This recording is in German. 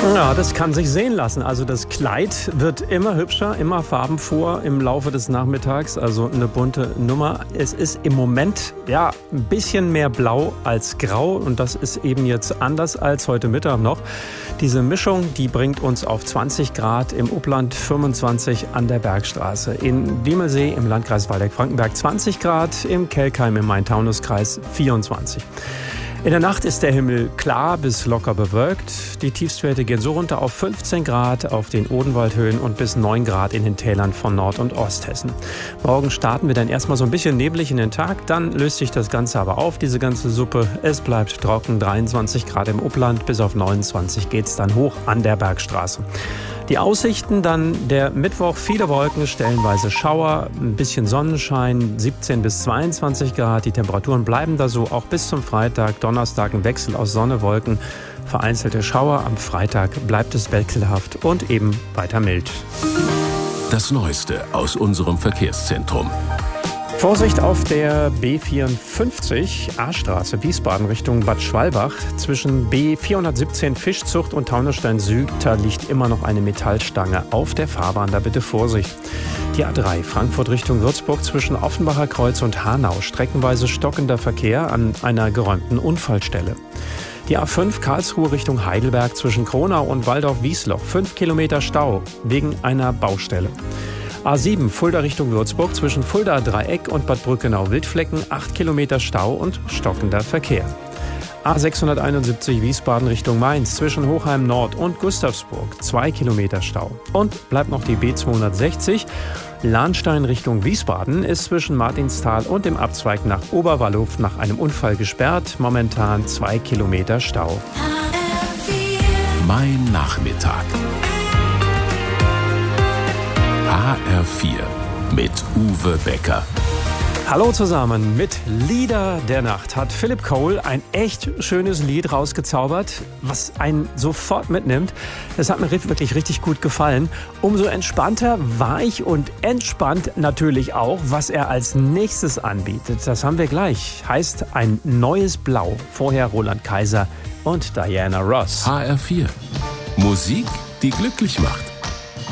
Ja, das kann sich sehen lassen. Also das Kleid wird immer hübscher, immer farbenfroher im Laufe des Nachmittags. Also eine bunte Nummer. Es ist im Moment ja ein bisschen mehr blau als grau und das ist eben jetzt anders als heute Mittag noch. Diese Mischung, die bringt uns auf 20 Grad im Upland, 25 an der Bergstraße. In Diemelsee im Landkreis Waldeck-Frankenberg 20 Grad, im Kelkheim im Main-Taunus-Kreis 24. In der Nacht ist der Himmel klar bis locker bewölkt. Die Tiefstwerte gehen so runter auf 15 Grad auf den Odenwaldhöhen und bis 9 Grad in den Tälern von Nord- und Osthessen. Morgen starten wir dann erstmal so ein bisschen neblig in den Tag, dann löst sich das Ganze aber auf, diese ganze Suppe. Es bleibt trocken, 23 Grad im Upland, bis auf 29 geht's dann hoch an der Bergstraße. Die Aussichten dann der Mittwoch, viele Wolken, stellenweise Schauer, ein bisschen Sonnenschein, 17 bis 22 Grad. Die Temperaturen bleiben da so auch bis zum Freitag. Donnerstag ein Wechsel aus Sonne, Wolken, vereinzelte Schauer. Am Freitag bleibt es wechselhaft und eben weiter mild. Das Neueste aus unserem Verkehrszentrum. Vorsicht auf der B54 A-Straße Wiesbaden Richtung Bad Schwalbach. Zwischen B417 Fischzucht und Taunusstein Süd, da liegt immer noch eine Metallstange auf der Fahrbahn. Da bitte Vorsicht. Die A3 Frankfurt Richtung Würzburg zwischen Offenbacher Kreuz und Hanau. Streckenweise stockender Verkehr an einer geräumten Unfallstelle. Die A5 Karlsruhe Richtung Heidelberg zwischen Kronau und Waldorf-Wiesloch. 5 Kilometer Stau wegen einer Baustelle. A7 Fulda Richtung Würzburg zwischen Fulda Dreieck und Bad Brückenau-Wildflecken 8 Kilometer Stau und stockender Verkehr. A671 Wiesbaden Richtung Mainz zwischen Hochheim Nord und Gustavsburg 2 Kilometer Stau. Und bleibt noch die B260 Lahnstein Richtung Wiesbaden ist zwischen Martinsthal und dem Abzweig nach Oberwalluf nach einem Unfall gesperrt. Momentan 2 Kilometer Stau. Mein Nachmittag. HR4 mit Uwe Becker. Hallo zusammen, mit Lieder der Nacht hat Philip Cole ein echt schönes Lied rausgezaubert, was einen sofort mitnimmt. Das hat mir wirklich richtig gut gefallen. Umso entspannter war ich und entspannt natürlich auch, was er als nächstes anbietet. Das haben wir gleich. Heißt ein neues Blau. Vorher Roland Kaiser und Diana Ross. HR4. Musik, die glücklich macht.